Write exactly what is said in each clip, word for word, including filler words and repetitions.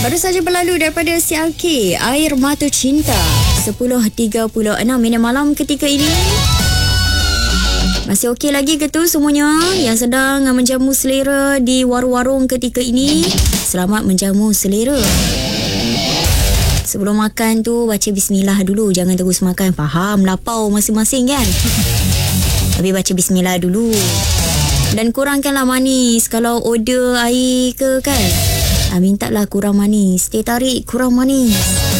Baru saja berlalu daripada C L K, Air Mata Cinta, sepuluh tiga puluh enam minit malam ketika ini. Masih okey lagi ke tu semuanya yang sedang menjamu selera di warung-warung ketika ini? Selamat menjamu selera. Sebelum makan tu baca bismillah dulu, jangan terus makan. Faham lapau masing-masing kan? Tapi baca bismillah dulu. Dan kurangkanlah manis kalau order air ke kan. Ha, mintalah kurang manis. Teh tarik kurang manis.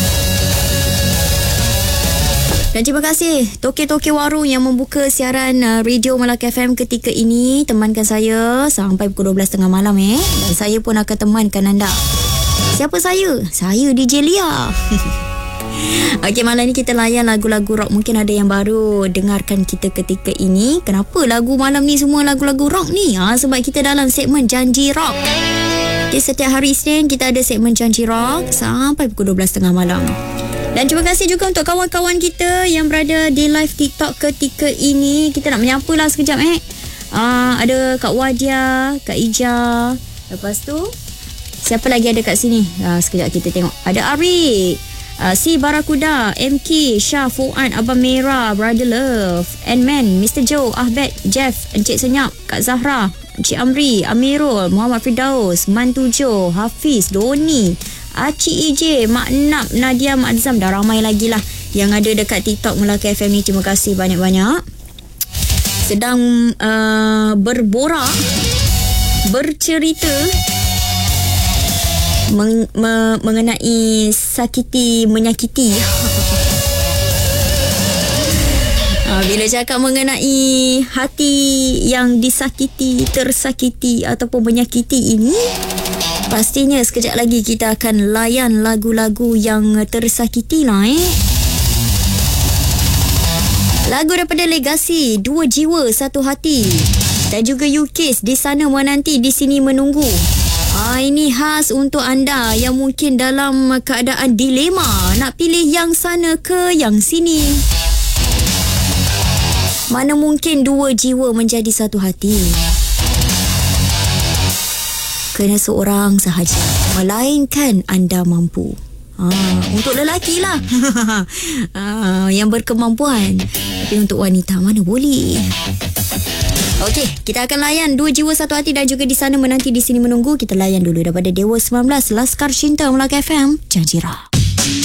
Dan terima kasih toke-toke warung yang membuka siaran uh, Radio Melaka F M ketika ini. Temankan saya sampai pukul dua belas tiga puluh malam eh. Dan saya pun akan temankan anda. Siapa saya? Saya D J Lia. Okey, malam ni kita layan lagu-lagu rock. Mungkin ada yang baru dengarkan kita ketika ini. Kenapa lagu malam ni semua lagu-lagu rock ni? Ha, sebab kita dalam segmen Janji Rock. Okay, setiap hari Isnin kita ada segmen Janji Rock sampai pukul dua belas tiga puluh malam. Dan terima kasih juga untuk kawan-kawan kita yang berada di live TikTok ketika ini. Kita nak menyapa lah sekejap eh. Uh, ada Kak Wadia, Kak Ija. Lepas tu siapa lagi ada kat sini? Uh, sekejap kita tengok. Ada Arik, uh, Si Barakuda, M K, Syah, Fuad, Abang Merah, Brother Love, N-Man, Mister Joe, Ahbet, Jeff, Encik Senyap, Kak Zahra, Encik Amri, Amirul, Muhammad Firdaus, Mantujo, Hafiz, Doni, Acik E J, Mak Nap, Nadia, Mak Azam. Dah ramai lagi lah yang ada dekat TikTok Melaka F M ni. Terima kasih banyak-banyak. Sedang uh, berborak, bercerita meng, me, mengenai sakiti menyakiti. Bila cakap mengenai hati yang disakiti, tersakiti ataupun menyakiti ini, pastinya sekejap lagi kita akan layan lagu-lagu yang tersakiti lah eh. Lagu daripada Legasi, Dua Jiwa Satu Hati. Dan juga U-Case, Di Sana Menanti, Di Sini Menunggu. Ah, ini khas untuk anda yang mungkin dalam keadaan dilema, nak pilih yang sana ke yang sini. Mana mungkin dua jiwa menjadi satu hati? Kena seorang sahaja, melainkan anda mampu. Ha, untuk lelaki lah. Ha, yang berkemampuan. Tapi untuk wanita mana boleh. Okey, kita akan layan Dua Jiwa Satu Hati dan juga Di Sana Menanti, Di Sini Menunggu. Kita layan dulu daripada Dewa sembilan belas, Laskar Cinta Melaka F M, Janji Rock.